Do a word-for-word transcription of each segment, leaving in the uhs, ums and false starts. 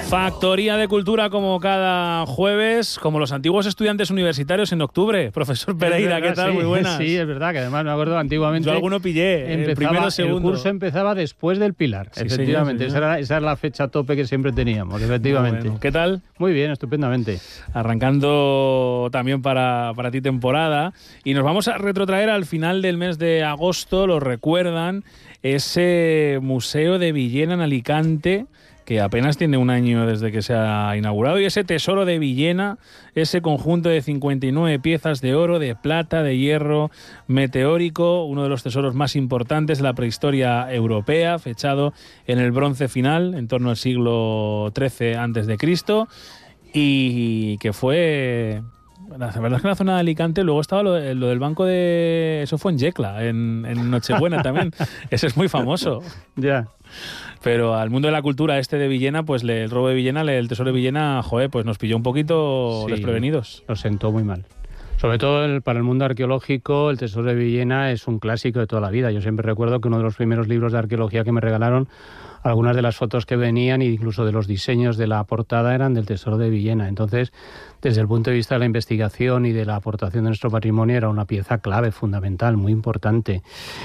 Factoría de Cultura como cada jueves, como los antiguos estudiantes universitarios en octubre. Profesor Pereira, verdad, ¿qué tal? Sí, muy buenas. Sí, es verdad, que además me acuerdo antiguamente... Yo alguno pillé, empezaba, el primero, segundo. El curso empezaba después del Pilar, Sí, efectivamente. señor, señor. Esa, era, esa era la fecha tope que siempre teníamos, efectivamente. Bueno, ¿qué tal? Muy bien, estupendamente. Arrancando también para, para ti temporada. Y nos vamos a retrotraer al final del mes de agosto, lo recuerdan, ese Museo de Villena en Alicante, que apenas tiene un año desde que se ha inaugurado, y ese tesoro de Villena, ese conjunto de cincuenta y nueve piezas de oro, de plata, de hierro meteórico, uno de los tesoros más importantes de la prehistoria europea, fechado en el bronce final, en torno al siglo trece antes de Cristo, y que fue... La verdad es que en la zona de Alicante luego estaba lo, de, lo del banco de... Eso fue en Yecla, en, en Nochebuena también. Ese es muy famoso. Ya. Pero al mundo de la cultura este de Villena, pues le, el robo de Villena, le, el tesoro de Villena, joder, pues nos pilló un poquito Sí, desprevenidos. Lo sentó muy mal. Sobre todo el, para el mundo arqueológico, el Tesoro de Villena es un clásico de toda la vida. Yo siempre recuerdo que uno de los primeros libros de arqueología que me regalaron, algunas de las fotos que venían, incluso de los diseños de la portada, eran del Tesoro de Villena. Entonces, desde el punto de vista de la investigación y de la aportación de nuestro patrimonio, era una pieza clave, fundamental, muy importante.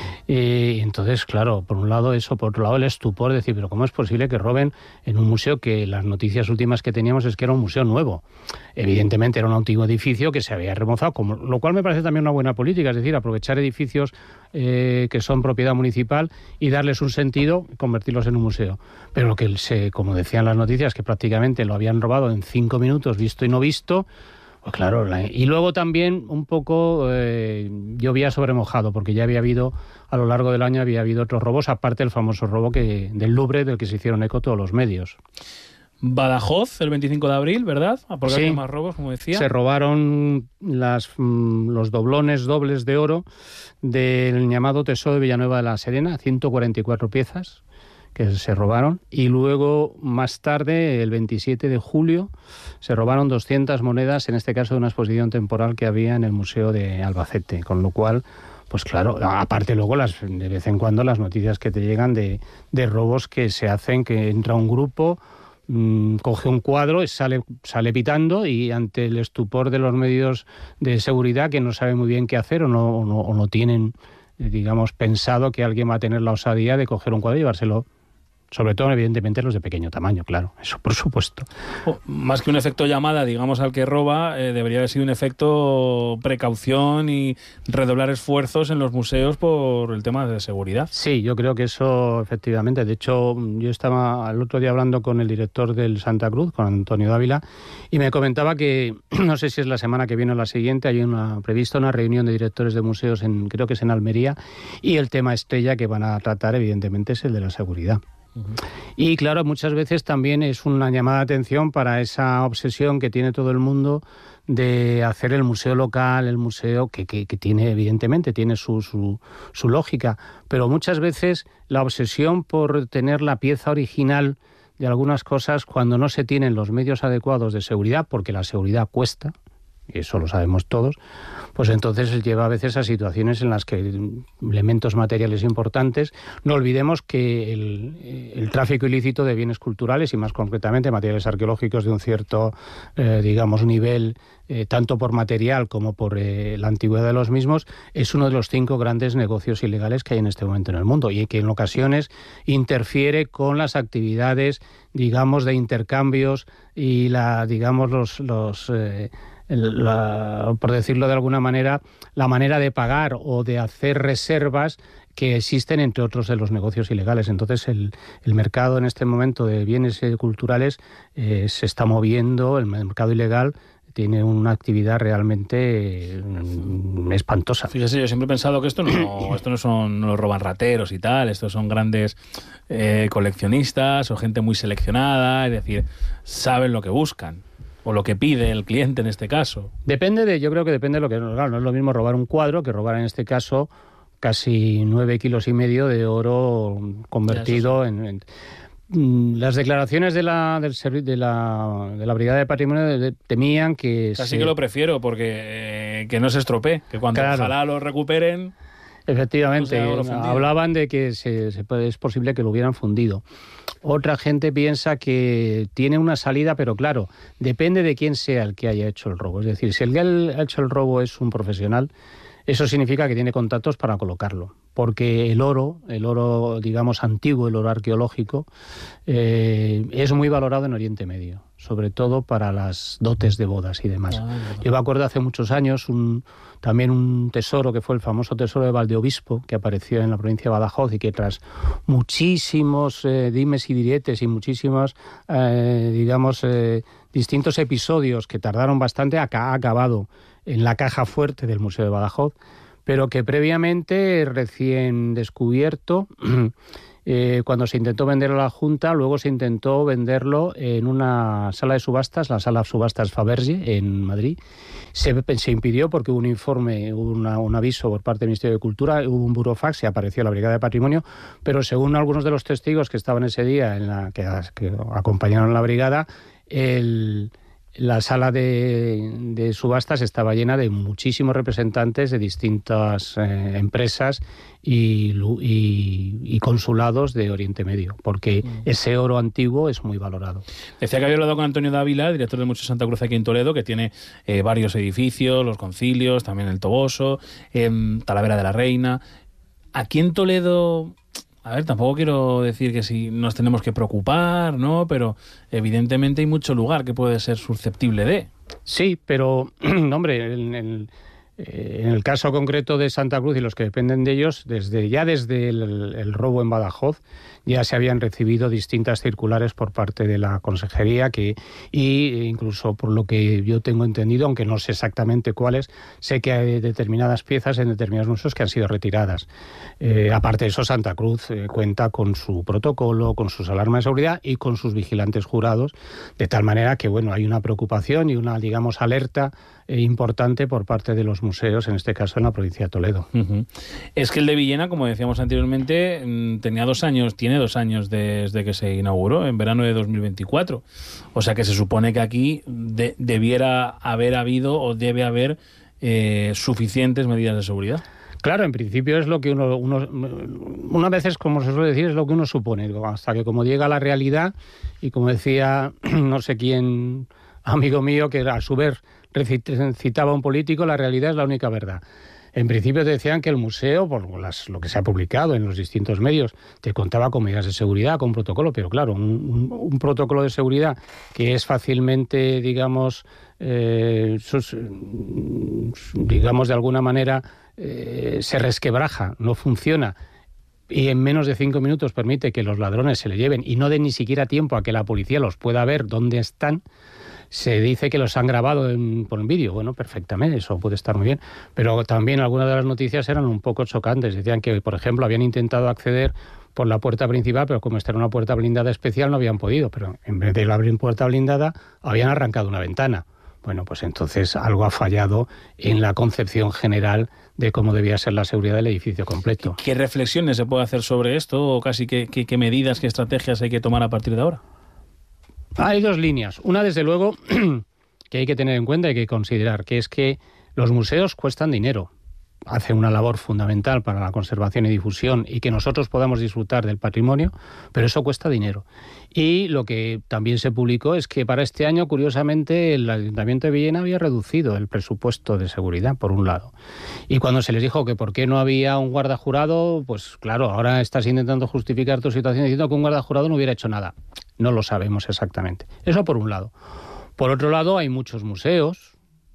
Y entonces, claro, por un lado eso, por otro lado el estupor de decir, pero ¿cómo es posible que roben en un museo que las noticias últimas que teníamos es que era un museo nuevo? Evidentemente era un antiguo edificio que se había remozado, como, lo cual me parece también una buena política, es decir, aprovechar edificios eh, que son propiedad municipal y darles un sentido, convertirlos en un museo. Pero lo que se, como decían las noticias, que prácticamente lo habían robado en cinco minutos, visto y no visto, pues claro, la, y luego también un poco eh, llovía sobre mojado, porque ya había habido, a lo largo del año había habido otros robos, aparte del famoso robo que, del Louvre, del que se hicieron eco todos los medios. Badajoz, el veinticinco de abril, ¿verdad? Porque sí, había más robos, como decía. Se robaron las, los doblones dobles de oro del llamado Tesoro de Villanueva de la Serena, ciento cuarenta y cuatro piezas que se robaron, y luego más tarde, el veintisiete de julio, se robaron doscientas monedas, en este caso de una exposición temporal que había en el Museo de Albacete, con lo cual, pues claro, aparte luego las de vez en cuando las noticias que te llegan de, de robos que se hacen, que entra un grupo, mmm, coge un cuadro, sale, sale pitando, y ante el estupor de los medios de seguridad, que no saben muy bien qué hacer o no, o no, o no tienen, digamos, pensado que alguien va a tener la osadía de coger un cuadro y llevárselo. Sobre todo, evidentemente, los de pequeño tamaño, claro, eso por supuesto. Oh, más que un efecto llamada, digamos, al que roba, eh, debería haber sido un efecto precaución y redoblar esfuerzos en los museos por el tema de seguridad. Sí, yo creo que eso, efectivamente. De hecho, yo estaba el otro día hablando con el director del Santa Cruz, con Antonio Dávila, y me comentaba que, no sé si es la semana que viene o la siguiente, hay una prevista una reunión de directores de museos, en creo que es en Almería, y el tema estrella que van a tratar, evidentemente, es el de la seguridad. Uh-huh. Y claro, muchas veces también es una llamada de atención para esa obsesión que tiene todo el mundo de hacer el museo local, el museo que, que, que tiene, evidentemente, tiene su, su, su lógica, pero muchas veces la obsesión por tener la pieza original de algunas cosas, cuando no se tienen los medios adecuados de seguridad, porque la seguridad cuesta, y eso lo sabemos todos, pues entonces lleva a veces a situaciones en las que elementos materiales importantes, no olvidemos que el, el tráfico ilícito de bienes culturales y más concretamente materiales arqueológicos de un cierto, eh, digamos, nivel, eh, tanto por material como por eh, la antigüedad de los mismos, es uno de los cinco grandes negocios ilegales que hay en este momento en el mundo y que en ocasiones interfiere con las actividades, digamos, de intercambios y la, digamos, los... los eh, La, por decirlo de alguna manera, la manera de pagar o de hacer reservas que existen entre otros de los negocios ilegales. Entonces el, el mercado en este momento de bienes eh, culturales eh, se está moviendo, el mercado ilegal tiene una actividad realmente eh, espantosa. Fíjese, yo siempre he pensado que esto no, esto no son, no lo roban rateros y tal, estos son grandes eh, coleccionistas o gente muy seleccionada, es decir, saben lo que buscan. O lo que pide el cliente en este caso. Depende de, yo creo que depende de lo que... Claro, no es lo mismo robar un cuadro que robar en este caso casi nueve kilos y medio de oro convertido en, en... Las declaraciones de la, del servi- de la, de la Brigada de Patrimonio de, de, temían que... Casi se... que lo prefiero, porque eh, que no se estropee, que cuando claro. ojalá lo recuperen... Efectivamente, no hablaban de que se, se puede, es posible que lo hubieran fundido. Otra gente piensa que tiene una salida, pero claro, depende de quién sea el que haya hecho el robo. Es decir, si el que ha hecho el robo es un profesional, eso significa que tiene contactos para colocarlo, porque el oro, el oro, digamos, antiguo, el oro arqueológico, eh, es muy valorado en Oriente Medio, sobre todo para las dotes de bodas y demás. Ah, Yo me acuerdo hace muchos años un, también un tesoro que fue el famoso tesoro de Valdeobispo, que apareció en la provincia de Badajoz y que tras muchísimos eh, dimes y diretes y muchísimos, eh, digamos, eh, distintos episodios que tardaron bastante, ha acabado en la caja fuerte del Museo de Badajoz, pero que previamente, recién descubierto, eh, cuando se intentó venderlo a la Junta, luego se intentó venderlo en una sala de subastas, la sala Subastas Faberge, en Madrid. Se, se impidió porque hubo un informe, hubo una, un aviso por parte del Ministerio de Cultura, hubo un burofax y apareció la Brigada de Patrimonio, pero según algunos de los testigos que estaban ese día, en la que, que acompañaron a la brigada, el... la sala de, de subastas estaba llena de muchísimos representantes de distintas eh, empresas y, y, y consulados de Oriente Medio, porque mm. ese oro antiguo es muy valorado. Decía que había hablado con Antonio Dávila, director del Museo Santa Cruz aquí en Toledo, que tiene eh, varios edificios, los Concilios, también el Toboso, eh, Talavera de la Reina. Aquí en Toledo... A ver, tampoco quiero decir que si nos tenemos que preocupar, ¿no? Pero evidentemente hay mucho lugar que puede ser susceptible de. Sí, pero, hombre, en el, en el caso concreto de Santa Cruz y los que dependen de ellos, desde ya desde el, el robo en Badajoz, ya se habían recibido distintas circulares por parte de la Consejería que, y incluso por lo que yo tengo entendido, aunque no sé exactamente cuáles, sé que hay determinadas piezas en determinados museos que han sido retiradas. Eh, aparte de eso, Santa Cruz eh, cuenta con su protocolo, con sus alarmas de seguridad y con sus vigilantes jurados, de tal manera que, bueno, hay una preocupación y una, digamos, alerta eh, importante por parte de los museos, en este caso en la provincia de Toledo. Uh-huh. Es que el de Villena, como decíamos anteriormente, tenía dos años, tiene dos años desde que se inauguró, en verano de dos mil veinticuatro. O sea que se supone que aquí de, debiera haber habido o debe haber eh, suficientes medidas de seguridad. Claro, en principio es lo que uno, uno, una vez es, como se suele decir, es lo que uno supone, hasta que como llega a la realidad, y como decía no sé quién, amigo mío, que a su vez citaba a un político, la realidad es la única verdad. En principio te decían que el museo, por las, lo que se ha publicado en los distintos medios, te contaba con medidas de seguridad, con protocolo, pero claro, un, un, un protocolo de seguridad que es fácilmente, digamos, eh, sus, digamos de alguna manera, eh, se resquebraja, no funciona, y en menos de cinco minutos permite que los ladrones se le lleven y no den ni siquiera tiempo a que la policía los pueda ver dónde están. Se dice que los han grabado en, por un vídeo. Bueno, perfectamente, eso puede estar muy bien. Pero también algunas de las noticias eran un poco chocantes. Decían que, por ejemplo, habían intentado acceder por la puerta principal, pero como esta era una puerta blindada especial, no habían podido. Pero en vez de abrir puerta blindada, habían arrancado una ventana. Bueno, pues entonces algo ha fallado en la concepción general de cómo debía ser la seguridad del edificio completo. ¿Qué reflexiones se puede hacer sobre esto? ¿O casi qué, qué, qué medidas, qué estrategias hay que tomar a partir de ahora? Hay dos líneas. Una, desde luego, que hay que tener en cuenta y hay que considerar, que es que los museos cuestan dinero. Hacen una labor fundamental para la conservación y difusión y que nosotros podamos disfrutar del patrimonio, pero eso cuesta dinero. Y lo que también se publicó es que para este año, curiosamente, el Ayuntamiento de Villena había reducido el presupuesto de seguridad, por un lado. Y cuando se les dijo que por qué no había un guardajurado, pues claro, ahora estás intentando justificar tu situación diciendo que un guardajurado no hubiera hecho nada. No lo sabemos exactamente. Eso por un lado. Por otro lado, hay muchos museos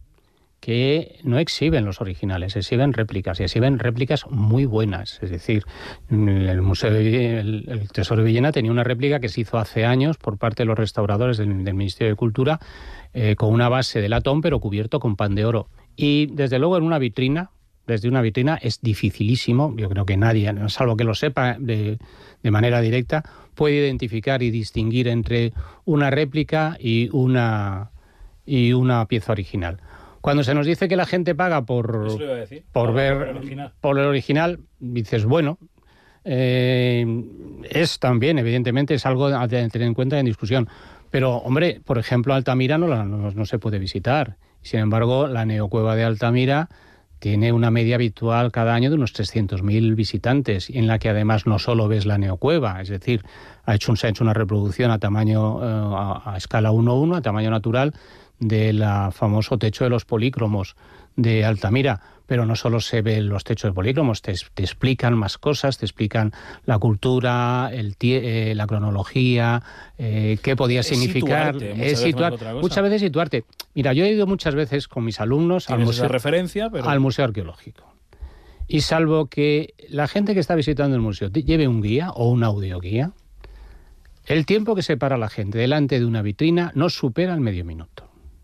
que no exhiben los originales, exhiben réplicas, y exhiben réplicas muy buenas. Es decir, el Museo de, el, el Tesoro de Villena tenía una réplica que se hizo hace años por parte de los restauradores del, del Ministerio de Cultura, eh, con una base de latón, pero cubierto con pan de oro. Y desde luego en una vitrina, desde una vitrina es dificilísimo, yo creo que nadie, salvo que lo sepa de, de manera directa, puede identificar y distinguir entre una réplica y una, y una pieza original. Cuando se nos dice que la gente paga por, por ver el por el original, dices, bueno, eh, es también, evidentemente, es algo a tener en cuenta en discusión. Pero, hombre, por ejemplo, Altamira no, no, no se puede visitar. Sin embargo, la neocueva de Altamira tiene una media habitual cada año de unos trescientos mil visitantes, en la que además no solo ves la neocueva, es decir, ha hecho, un, se ha hecho una reproducción a tamaño, eh, a, a escala uno a uno, a tamaño natural, del famoso techo de los polícromos de Altamira. Pero no solo se ven los techos de polícromos, te, te explican más cosas, te explican la cultura, el tie, eh, la cronología, eh, qué podía es significar. Situarte, es situar, muchas veces situarte. Mira, yo he ido muchas veces con mis alumnos al museo, referencia, pero... al museo arqueológico. Y salvo que la gente que está visitando el museo lleve un guía o un audioguía, el tiempo que separa a la gente delante de una vitrina no supera el medio minuto.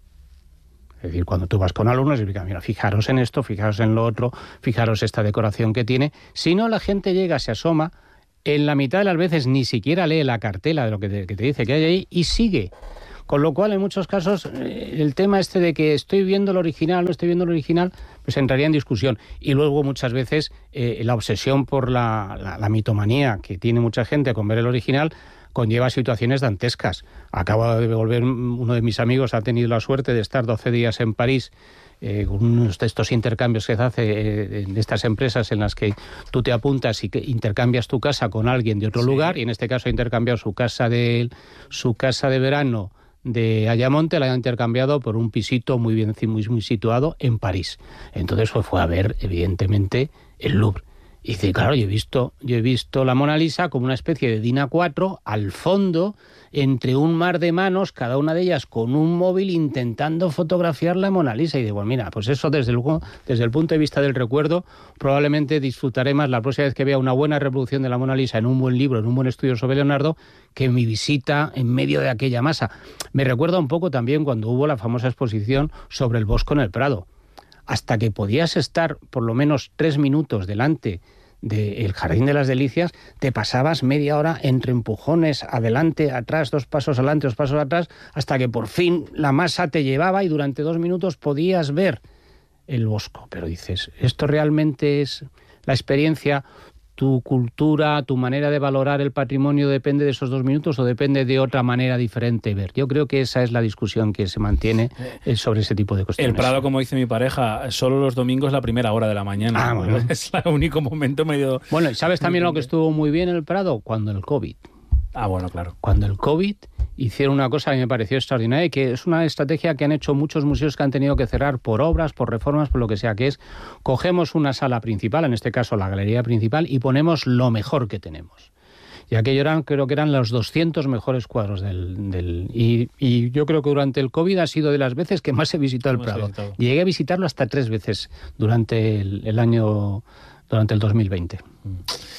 Es decir, cuando tú vas con alumnos y dices, mira, fijaros en esto, fijaros en lo otro, fijaros esta decoración que tiene. Si no, la gente llega, se asoma, en la mitad de las veces ni siquiera lee la cartela de lo que te, que te dice que hay ahí y sigue. Con lo cual, en muchos casos, el tema este de que estoy viendo el original, no estoy viendo el original, pues entraría en discusión. Y luego, muchas veces, eh, la obsesión por la, la, la mitomanía que tiene mucha gente con ver el original conlleva situaciones dantescas. Acabo de volver, uno de mis amigos ha tenido la suerte de estar doce días en París, eh, con unos de estos intercambios que se hace eh, en estas empresas en las que tú te apuntas y que intercambias tu casa con alguien de otro sí. lugar, y en este caso ha intercambiado su casa de, su casa de verano de Ayamonte, la han intercambiado por un pisito muy bien muy, muy situado en París. Entonces fue, fue a ver, evidentemente, el Louvre. Y dice, claro, yo he visto, yo he visto la Mona Lisa como una especie de DIN A cuatro al fondo, entre un mar de manos, cada una de ellas con un móvil intentando fotografiar la Mona Lisa. Y digo, bueno, mira, pues eso desde luego, desde el punto de vista del recuerdo, probablemente disfrutaré más la próxima vez que vea una buena reproducción de la Mona Lisa en un buen libro, en un buen estudio sobre Leonardo, que mi visita en medio de aquella masa. Me recuerda un poco también cuando hubo la famosa exposición sobre el Bosco en el Prado. Hasta que podías estar por lo menos tres minutos delante del Jardín de las Delicias, te pasabas media hora entre empujones, adelante, atrás, dos pasos adelante, dos pasos atrás, hasta que por fin la masa te llevaba y durante dos minutos podías ver el Bosco. Pero dices, ¿esto realmente es la experiencia? ¿Tu cultura, tu manera de valorar el patrimonio depende de esos dos minutos o depende de otra manera diferente de ver? Yo creo que esa es la discusión que se mantiene sobre ese tipo de cuestiones. El Prado, como dice mi pareja, solo los domingos la primera hora de la mañana. Ah, bueno. Es el único momento medio... Bueno, ¿y sabes también lo que estuvo muy bien en el Prado? Cuando el COVID. Ah, bueno, claro. Cuando el COVID hicieron una cosa que me pareció extraordinaria y que es una estrategia que han hecho muchos museos que han tenido que cerrar por obras, por reformas, por lo que sea, que es cogemos una sala principal, en este caso la galería principal, y ponemos lo mejor que tenemos. Y aquello eran, creo que eran los doscientos mejores cuadros del... del y, y yo creo que durante el COVID ha sido de las veces que más he visitado el Prado. Llegué a visitarlo hasta tres veces durante el, el año, durante el dos mil veinte. Mm.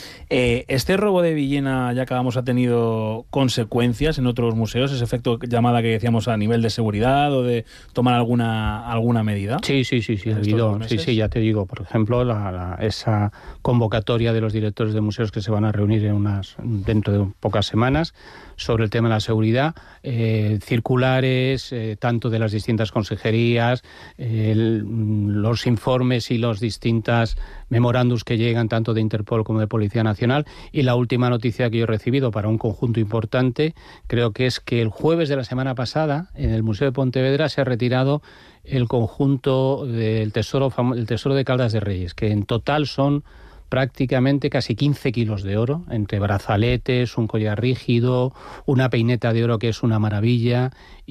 Eh, ¿Este robo de Villena, ya acabamos, ha tenido consecuencias en otros museos? ¿Ese efecto llamada que decíamos a nivel de seguridad o de tomar alguna alguna medida? Sí, sí, sí, sí, ha habido, sí, sí, ya te digo, por ejemplo, la, la, esa convocatoria de los directores de museos que se van a reunir en unas dentro de pocas semanas sobre el tema de la seguridad, eh, circulares, eh, tanto de las distintas consejerías, eh, el, los informes y los distintas memorándums que llegan tanto de Interpol como de Policía Nacional, y la última noticia que yo he recibido para un conjunto importante, creo que es que el jueves de la semana pasada en el Museo de Pontevedra se ha retirado el conjunto del tesoro, el tesoro de Caldas de Reyes, que en total son prácticamente casi quince kilos de oro, entre brazaletes, un collar rígido, una peineta de oro que es una maravilla,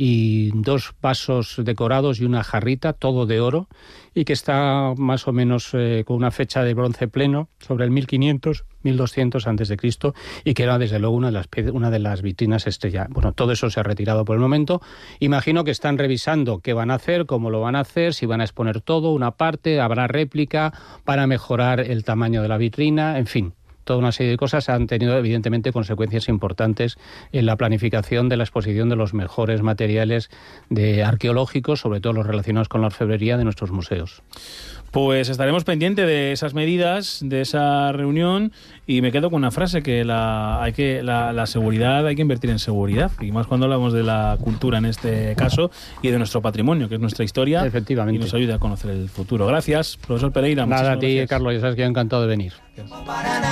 y dos vasos decorados y una jarrita, todo de oro, y que está más o menos eh, con una fecha de bronce pleno, sobre el mil quinientos, mil doscientos antes de Cristo, y que era desde luego una de las una de las vitrinas estrella. Bueno, todo eso se ha retirado por el momento. Imagino que están revisando qué van a hacer, cómo lo van a hacer, si van a exponer todo, una parte, habrá réplica para mejorar el tamaño de la vitrina, en fin. Toda una serie de cosas han tenido evidentemente consecuencias importantes en la planificación de la exposición de los mejores materiales de arqueológicos, sobre todo los relacionados con la orfebrería de nuestros museos. Pues estaremos pendientes de esas medidas, de esa reunión, y me quedo con una frase, que la hay que la, la seguridad hay que invertir en seguridad, y más cuando hablamos de la cultura en este caso y de nuestro patrimonio, que es nuestra historia. Efectivamente. Y nos ayuda a conocer el futuro. Gracias, profesor Pereira. Nada, a ti, gracias. Carlos, ya sabes que yo encantado de venir. Gracias.